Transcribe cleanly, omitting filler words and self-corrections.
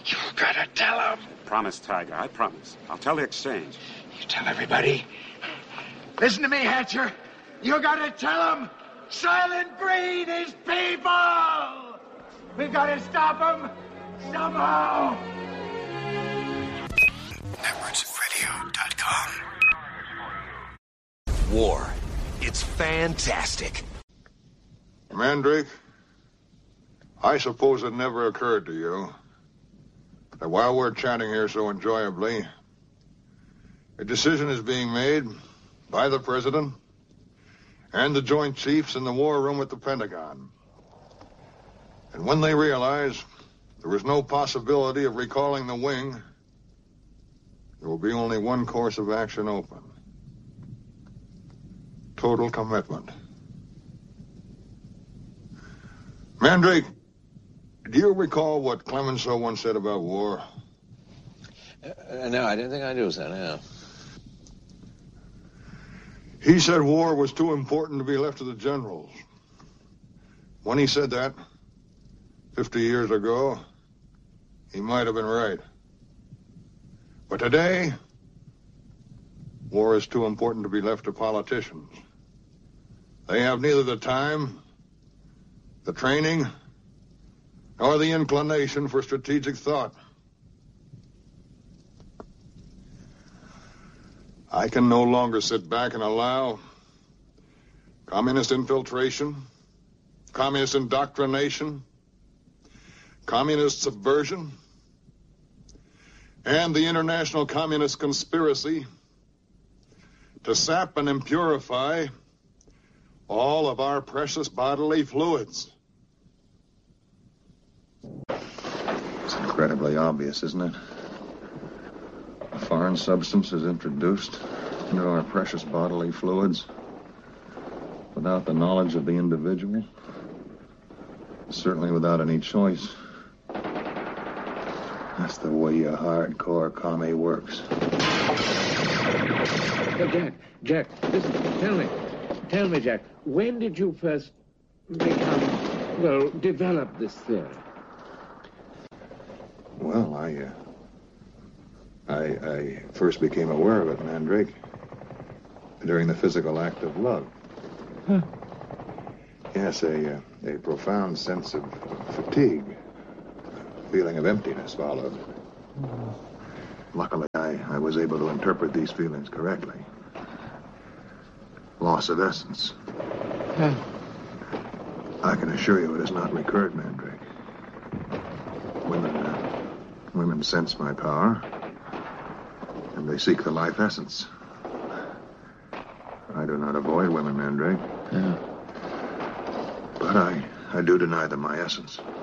You gotta tell him. Promise, Tiger. I promise. I'll tell the exchange. You tell everybody. Listen to me, Hatcher. You gotta tell him. Silent Green is people. We gotta stop him somehow. NetworksRadio.com. War. It's fantastic. Mandrake, I suppose it never occurred to you that while we're chatting here so enjoyably, a decision is being made by the President and the Joint Chiefs in the war room at the Pentagon. And when they realize there was no possibility of recalling the wing, there will be only one course of action open. Total commitment. Mandrake, do you recall what Clemenceau once said about war? No, I didn't think I do, sir, no. He said war was too important to be left to the generals. When he said that, 50 years ago, he might have been right. But today, war is too important to be left to politicians. They have neither the time, the training, nor the inclination for strategic thought. I can no longer sit back and allow communist infiltration, communist indoctrination, communist subversion, and the international communist conspiracy to sap and impurify all of our precious bodily fluids. It's incredibly obvious, isn't it? A foreign substance is introduced into our precious bodily fluids without the knowledge of the individual, certainly without any choice. That's the way a hardcore commie works. Jack, listen, tell me, Jack, when did you first develop this theory? Well, I first became aware of it, Mandrake, during the physical act of love. Huh. Yes, a profound sense of fatigue, feeling of emptiness followed. Luckily, I was able to interpret these feelings correctly. Loss of essence. Huh. I can assure you it has not recurred, Mandrake. Women sense my power, and they seek the life essence. I do not avoid women, Mandrake. Yeah. But I do deny them my essence.